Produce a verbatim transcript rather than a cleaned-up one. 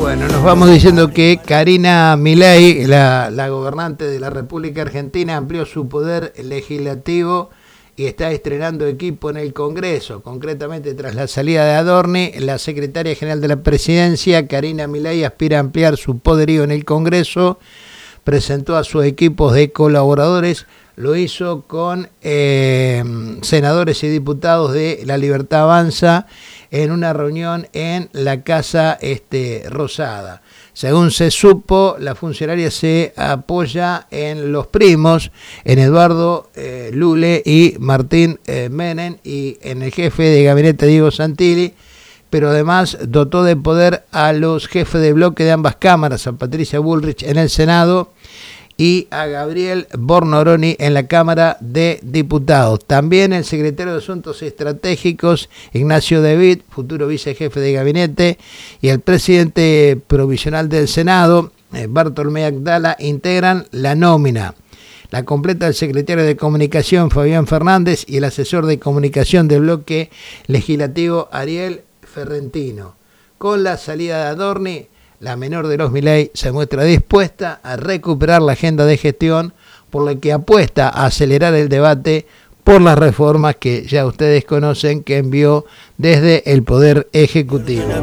Bueno, nos vamos diciendo que Karina Milei, la, la gobernante de la República Argentina, amplió su poder legislativo y está estrenando equipo en el Congreso. Concretamente, tras la salida de Adorni, la secretaria general de la Presidencia, Karina Milei, aspira a ampliar su poderío en el Congreso. Presentó a sus equipos de colaboradores, lo hizo con eh, senadores y diputados de La Libertad Avanza en una reunión en la Casa este, Rosada. Según se supo, la funcionaria se apoya en los primos, en Eduardo eh, Lule y Martín eh, Menem, y en el jefe de gabinete Diego Santilli, pero además dotó de poder a los jefes de bloque de ambas cámaras, a Patricia Bullrich en el Senado y a Gabriel Bornoroni en la Cámara de Diputados. También el secretario de Asuntos Estratégicos, Ignacio David, futuro vicejefe de gabinete, y el presidente provisional del Senado, eh, Bartolomé Agdala, integran la nómina. La completa el secretario de Comunicación, Fabián Fernández, y el asesor de comunicación del bloque legislativo, Ariel Ferrentino. Con la salida de Adorni, la menor de los Milei se muestra dispuesta a recuperar la agenda de gestión, por lo que apuesta a acelerar el debate por las reformas que ya ustedes conocen que envió desde el Poder Ejecutivo.